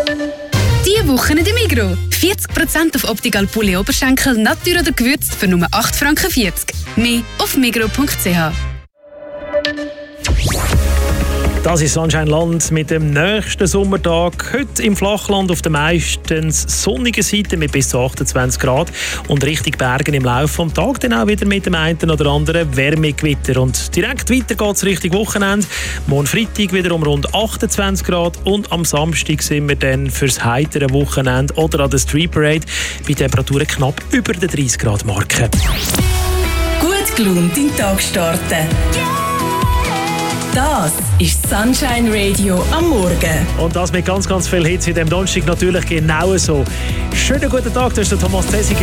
Diese Woche in der Migros. 40% auf Optical Pulli Oberschenkel, Natur oder gewürzt für nur 8,40 Franken. Mehr auf migros.ch. Das ist Sunshine Land mit dem nächsten Sommertag. Heute im Flachland auf der meistens sonnigen Seite mit bis zu 28 Grad und Richtung Bergen im Laufe des Tages dann auch wieder mit dem einen oder anderen Wärmegewitter. Und direkt weiter geht es Richtung Wochenende. Morgen Freitag wieder um rund 28 Grad und am Samstag sind wir dann fürs heitere Wochenende oder an der Street Parade bei Temperaturen knapp über der 30 Grad Marke. Gut gelaunt in den Tag starten. Das ist Sunshine Radio am Morgen. Und das mit ganz, ganz viel Hits in dem Donnerstag natürlich genau so. Schönen guten Tag, das ist der Thomas Zesiger.